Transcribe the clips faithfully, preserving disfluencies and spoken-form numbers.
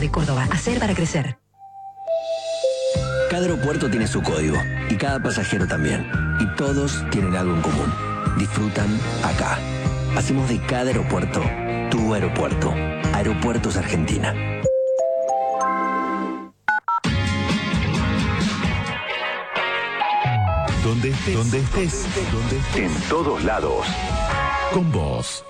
de Córdoba. Hacer para crecer. Cada aeropuerto tiene su código y cada pasajero también. Y todos tienen algo en común. Disfrutan acá. Hacemos de cada aeropuerto tu aeropuerto. Aeropuertos Argentina. Donde estés, donde estés, donde estés. En todos lados. Con vos.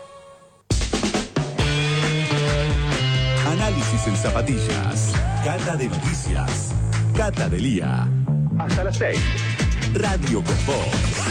Análisis en zapatillas. Cata de noticias. Cata del día. Hasta las seis. Radio con vos.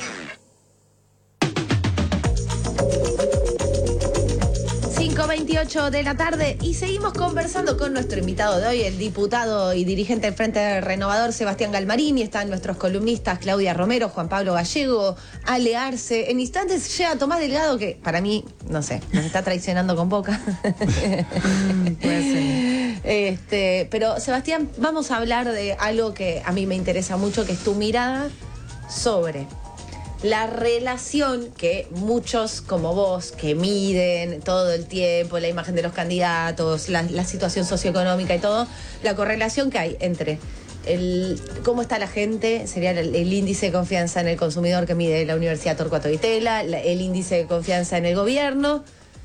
cinco veintiocho de la tarde y seguimos conversando con nuestro invitado de hoy, el diputado y dirigente del Frente Renovador, Sebastián Galmarini. Están nuestros columnistas Claudia Romero, Juan Pablo Gallego, Ale Arce. En instantes llega Tomás Delgado, que para mí, no sé, nos está traicionando con Boca. Puede ser. Este, pero Sebastián, vamos a hablar de algo que a mí me interesa mucho, que es tu mirada sobre la relación que muchos como vos, que miden todo el tiempo la imagen de los candidatos, la, la situación socioeconómica y todo, la correlación que hay entre el cómo está la gente, sería el, el índice de confianza en el consumidor que mide la Universidad Torcuato Di Tella, la, el índice de confianza en el gobierno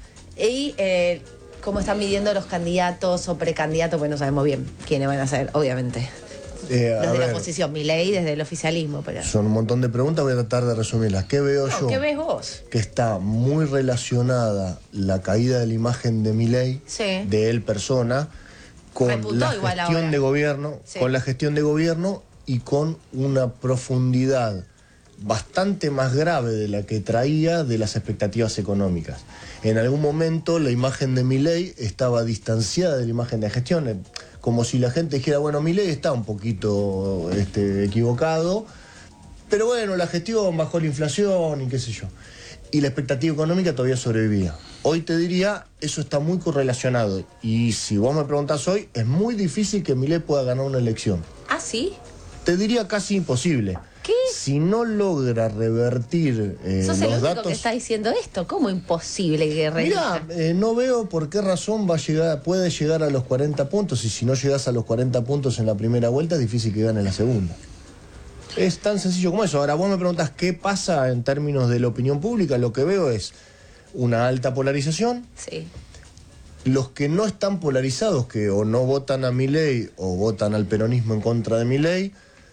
y eh, cómo están midiendo los candidatos o precandidatos, pues no sabemos bien quiénes van a ser, obviamente. Eh, desde ver, la oposición, Milei, desde el oficialismo. Pero... Son un montón de preguntas, voy a tratar de resumirlas. ¿Qué veo no, yo? ¿Qué ves vos? Que está muy relacionada la caída de la imagen de Milei, sí. de él persona, con Reputó la igual gestión ahora. de gobierno, sí. con la gestión de gobierno y con una profundidad bastante más grave de la que traía de las expectativas económicas. En algún momento la imagen de Milei estaba distanciada de la imagen de gestión, como si la gente dijera, bueno, Milei está un poquito este, equivocado, pero bueno, la gestión bajó la inflación y qué sé yo. Y la expectativa económica todavía sobrevivía. Hoy te diría, eso está muy correlacionado. Y si vos me preguntás hoy, es muy difícil que Milei pueda ganar una elección. ¿Ah, sí? Te diría casi imposible. ¿Qué? Si no logra revertir eh, Sos los el único datos... que está diciendo esto. ¿Cómo imposible que revierta? Mirá, eh, no veo por qué razón va a llegar, puede llegar a los cuarenta puntos, y si no llegas a los cuarenta puntos en la primera vuelta es difícil que gane la segunda. Es tan sencillo como eso. Ahora vos me preguntás qué pasa en términos de la opinión pública. Lo que veo es una alta polarización. Sí. Los que no están polarizados, que o no votan a Milei o votan al peronismo en contra de Milei,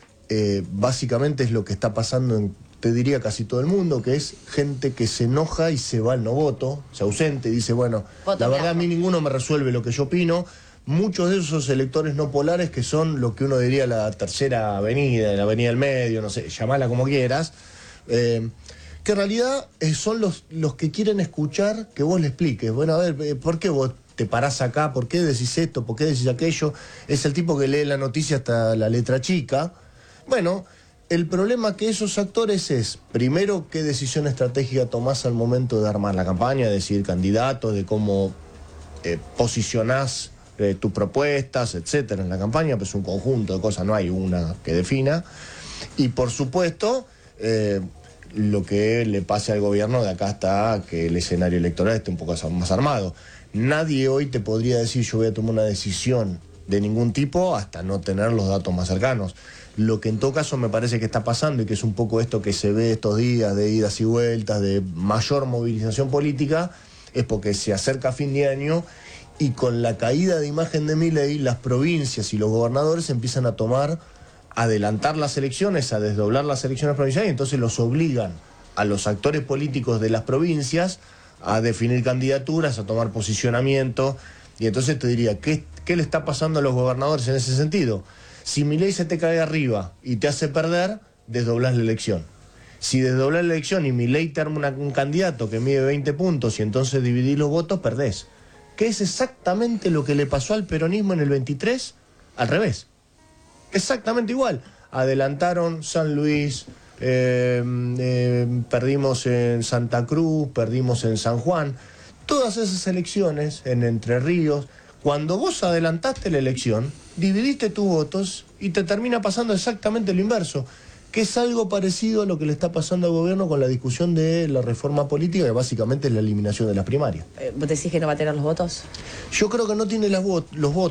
eh, básicamente es lo que está pasando en, te diría, casi todo el mundo, que es gente que se enoja y se va al no voto, se ausente y dice, bueno, voto la verdad blanco. a mí ninguno me resuelve lo que yo opino. Muchos de esos electores no polares, que son lo que uno diría la tercera avenida, la avenida del medio, no sé, llamala como quieras, eh, que en realidad eh, son los, los que quieren escuchar que vos le expliques. Bueno, a ver, eh, ¿por qué vos te parás acá? ¿Por qué decís esto? ¿Por qué decís aquello? Es el tipo que lee la noticia hasta la letra chica. Bueno, el problema que esos actores es, primero, qué decisión estratégica tomás al momento de armar la campaña, de decidir candidatos, de cómo eh, posicionás eh, tus propuestas, etcétera, en la campaña, pues es un conjunto de cosas, no hay una que defina. Y por supuesto, eh, lo que le pase al gobierno de acá hasta que el escenario electoral esté un poco más armado. Nadie hoy te podría decir yo voy a tomar una decisión de ningún tipo hasta no tener los datos más cercanos. Lo que en todo caso me parece que está pasando, y que es un poco esto que se ve estos días de idas y vueltas, de mayor movilización política, es porque se acerca fin de año y con la caída de imagen de Milei, las provincias y los gobernadores empiezan a tomar, a adelantar las elecciones, a desdoblar las elecciones provinciales, y entonces los obligan a los actores políticos de las provincias a definir candidaturas, a tomar posicionamiento. Y entonces te diría, ¿qué, qué le está pasando a los gobernadores en ese sentido? Si Milei se te cae arriba y te hace perder, desdoblás la elección. Si desdoblás la elección y Milei te arma una, un candidato que mide veinte puntos y entonces dividís los votos, perdés. Que es exactamente lo que le pasó al peronismo en el veintitrés, al revés. Exactamente igual. Adelantaron San Luis, eh, eh, perdimos en Santa Cruz, perdimos en San Juan. Todas esas elecciones en Entre Ríos, cuando vos adelantaste la elección, dividiste tus votos y te termina pasando exactamente lo inverso, que es algo parecido a lo que le está pasando al gobierno con la discusión de la reforma política, que básicamente es la eliminación de las primarias. ¿Vos decís que no va a tener los votos? Yo creo que no tiene las vo- los votos.